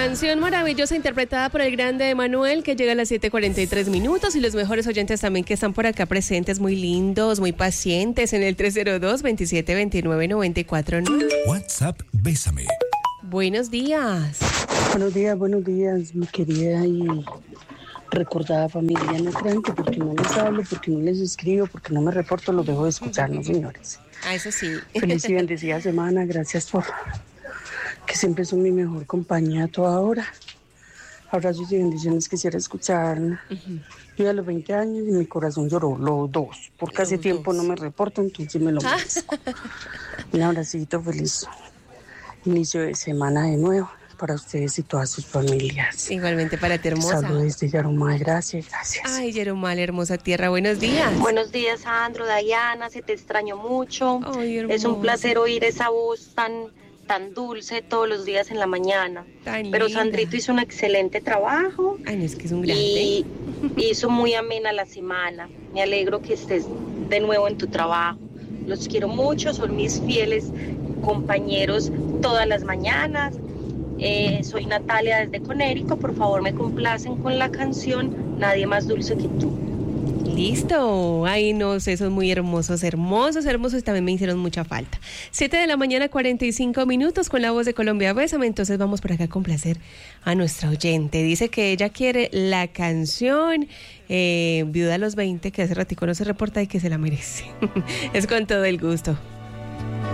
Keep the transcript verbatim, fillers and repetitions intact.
Canción maravillosa interpretada por el grande Emanuel, que llega a las siete cuarenta y tres minutos, y los mejores oyentes también que están por acá presentes, muy lindos, muy pacientes, en el tres cero dos, veintisiete veintinueve, noventa y cuatro nueve. WhatsApp Bésame. Buenos días. Buenos días, buenos días, mi querida y recordada familia. No crean que porque no les hablo, porque no les escribo, porque no me reporto, los dejo de escuchar, no, señores. Ah, eso sí. Feliz y bendecida semana, gracias por que siempre son mi mejor compañía a toda hora. Abrazos y bendiciones, quisiera escuchar. Uh-huh. Yo a los veinte años y mi corazón lloró, los dos, porque hace tiempo no me reporto, entonces me lo merezco. Un abracito, feliz inicio de semana de nuevo para ustedes y todas sus familias. Igualmente para ti, hermosa. Saludos desde Yarumal, gracias, gracias. Ay, Yarumal, hermosa tierra, buenos días. Buenos días, Sandro, Dayana, se te extraño mucho. Ay, es un placer oír esa voz tan, tan dulce todos los días en la mañana. Tan Pero linda. Sandrito hizo un excelente trabajo. Ay, no, es que es un grande. Y hizo muy amena la semana. Me alegro que estés de nuevo en tu trabajo. Los quiero mucho, son mis fieles compañeros todas las mañanas. Eh, soy Natalia desde Conérico, por favor me complacen con la canción Nadie más dulce que tú. Listo, ay no sé, son muy hermosos, hermosos, hermosos, también me hicieron mucha falta. siete de la mañana, cuarenta y cinco minutos, con la voz de Colombia Bésame. Entonces vamos por acá a complacer a nuestra oyente. Dice que ella quiere la canción eh, Viuda a los veinte, que hace ratico no se reporta y que se la merece. Es con todo el gusto.